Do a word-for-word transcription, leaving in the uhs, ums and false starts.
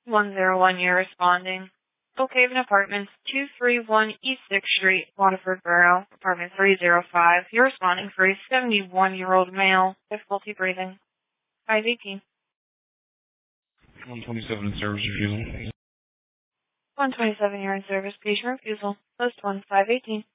one zero one, you're responding. Oakhaven Apartments, two three one East sixth Street, Waterford Borough, apartment three zero five. You're responding for a seventy-one-year-old male, difficulty breathing. five eighteen. one twenty-seven in service refusal. one twenty-seven, you're in service. Patient refusal. Post one, five eighteen.